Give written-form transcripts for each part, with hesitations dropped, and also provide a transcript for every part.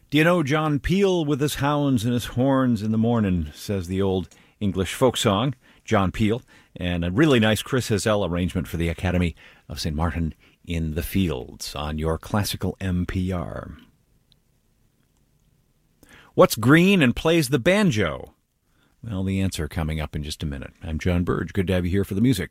Do you know John Peel with his hounds and his horns in the morning, says the old English folk song, John Peel, and a really nice Chris Hazel arrangement for the Academy of St. Martin in the Fields on your classical MPR. What's green and plays the banjo? Well, the answer coming up in just a minute. I'm John Burge. Good to have you here for the music.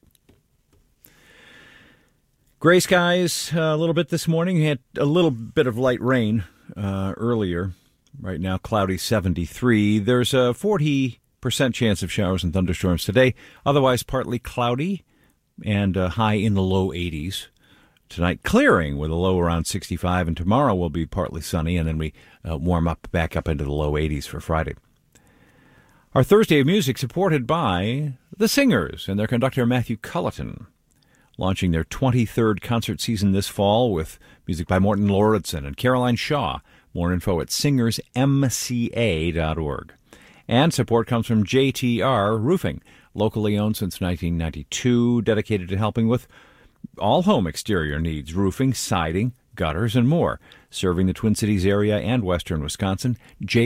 Gray skies a little bit this morning. We had a little bit of light rain earlier. Right now, cloudy 73. There's a 40% chance of showers and thunderstorms today. Otherwise, partly cloudy and high in the low 80s. Tonight, clearing with a low around 65. And tomorrow will be partly sunny. And then we warm up back up into the low 80s for Friday. Our Thursday of music supported by The Singers and their conductor Matthew Culleton, launching their 23rd concert season this fall with music by Morton Lauritsen and Caroline Shaw. More info at singersmca.org. And support comes from JTR Roofing, locally owned since 1992, dedicated to helping with all home exterior needs, roofing, siding, gutters, and more. Serving the Twin Cities area and western Wisconsin,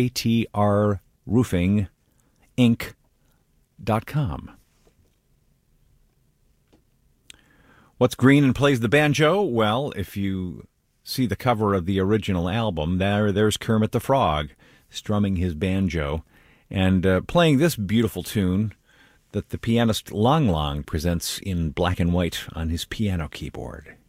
JTRRoofingInc.com. What's green and plays the banjo? Well, if you see the cover of the original album, there's Kermit the Frog strumming his banjo and playing this beautiful tune that the pianist Lang Lang presents in black and white on his piano keyboard.